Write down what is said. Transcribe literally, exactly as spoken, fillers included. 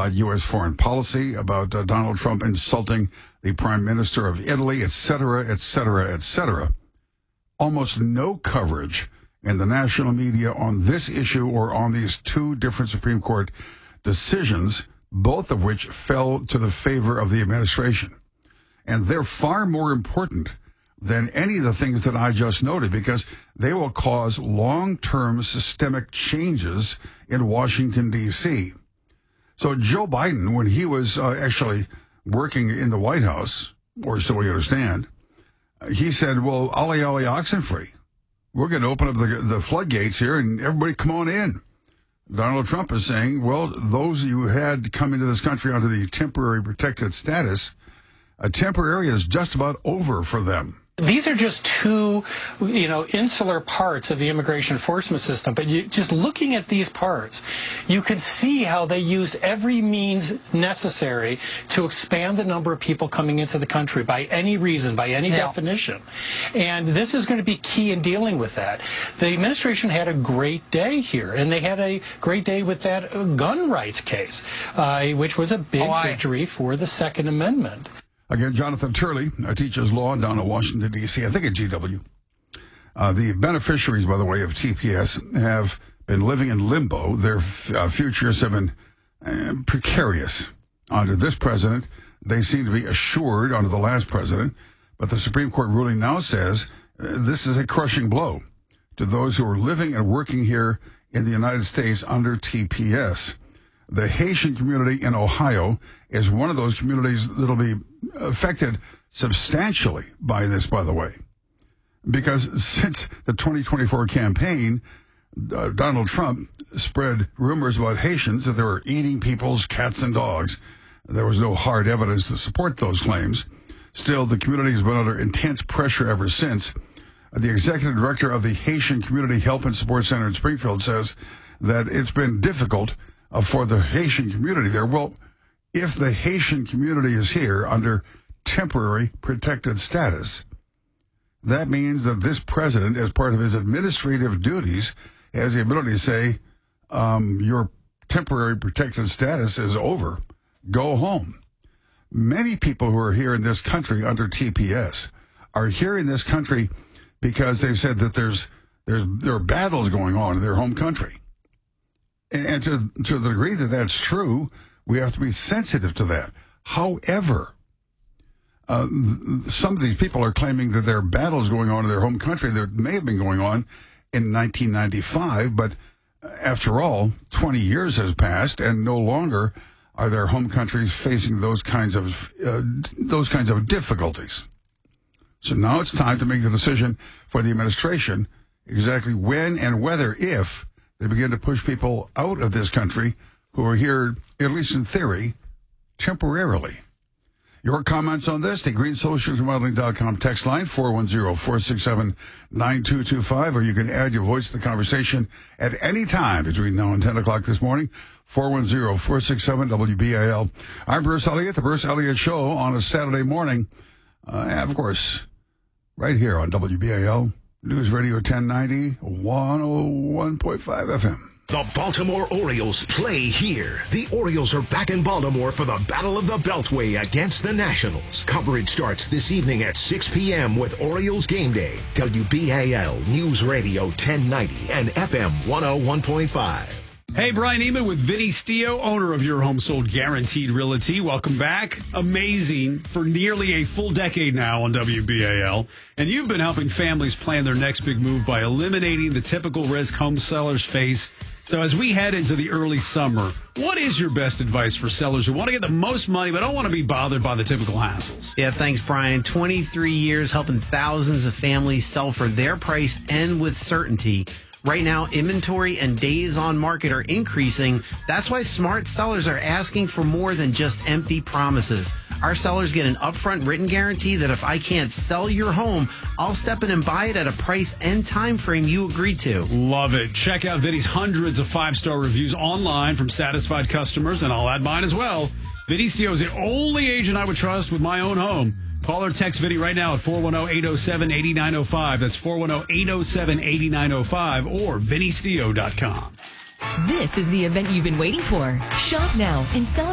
about U S foreign policy, about uh, Donald Trump insulting the prime minister of Italy, et cetera, et cetera, et cetera. Almost no coverage in the national media on this issue or on these two different Supreme Court decisions, both of which fell to the favor of the administration. And they're far more important than any of the things that I just noted, because they will cause long-term systemic changes in Washington, D C. So Joe Biden, when he was uh, actually working in the White House, or so we understand, he said, well, ollie ollie Oxenfree, we're going to open up the, the floodgates here and everybody come on in. Donald Trump is saying, well, those you had come into this country under the temporary protected status, a temporary is just about over for them. These are just two, you know, insular parts of the immigration enforcement system. But you, just looking at these parts, you can see how they used every means necessary to expand the number of people coming into the country by any reason, by any yeah. definition. And this is going to be key in dealing with that. The administration had a great day here, and they had a great day with that gun rights case, uh, which was a big oh, victory for the Second Amendment. Again, Jonathan Turley uh, teaches law down in Washington, D C, I think at G W. Uh, the beneficiaries, by the way, of T P S have been living in limbo. Their f- uh, futures have been uh, precarious. Under this president, they seem to be assured under the last president. But the Supreme Court ruling now says uh, this is a crushing blow to those who are living and working here in the United States under T P S. The Haitian community in Ohio is one of those communities that will be affected substantially by this, by the way. Because since the twenty twenty-four campaign, uh, Donald Trump spread rumors about Haitians that they were eating people's cats and dogs. There was no hard evidence to support those claims. Still, the community has been under intense pressure ever since. The executive director of the Haitian Community Help and Support Center in Springfield says that it's been difficult uh, for the Haitian community there. Well, if the Haitian community is here under temporary protected status, that means that this president, as part of his administrative duties, has the ability to say, um, your temporary protected status is over. Go home. Many people who are here in this country under T P S are here in this country because they've said that there's there's there are battles going on in their home country. And, and to, to the degree that that's true, we have to be sensitive to that. However, uh, th- some of these people are claiming that there are battles going on in their home country that may have been going on in nineteen ninety-five, but after all, twenty years has passed, and no longer are their home countries facing those kinds of uh, those kinds of difficulties. So now it's time to make the decision for the administration exactly when and whether, if they begin to push people out of this country who are here, at least in theory, temporarily. Your comments on this, the green solutions remodeling dot com text line, four one zero, four six seven, nine two two five, or you can add your voice to the conversation at any time between now and ten o'clock this morning, four one zero, four six seven, W B I L. I'm Bruce Elliott, the Bruce Elliott Show on a Saturday morning. Uh, and of course, right here on W B I L, News Radio ten ninety, one oh one point five F M. The Baltimore Orioles play here. The Orioles are back in Baltimore for the Battle of the Beltway against the Nationals. Coverage starts this evening at six p.m. with Orioles Game Day. W B A L News Radio ten ninety and F M one oh one point five. Hey, Brian Eman with Vinny Stio, owner of Your Home Sold Guaranteed Realty. Welcome back. Amazing for nearly a full decade now on W B A L. And you've been helping families plan their next big move by eliminating the typical risk home sellers face. So as we head into the early summer, what is your best advice for sellers who want to get the most money but don't want to be bothered by the typical hassles? Yeah, thanks, Brian. twenty-three years helping thousands of families sell for their price and with certainty. Right now, inventory and days on market are increasing. That's why smart sellers are asking for more than just empty promises. Our sellers get an upfront written guarantee that if I can't sell your home, I'll step in and buy it at a price and time frame you agreed to. Love it. Check out Vinny's hundreds of five-star reviews online from satisfied customers, and I'll add mine as well. Vinny Stio is the only agent I would trust with my own home. Call or text Vinny right now at four one zero, eight zero seven, eight nine zero five. That's four one zero, eight zero seven, eight nine zero five or vinny stio dot com. This is the event you've been waiting for. Shop now and celebrate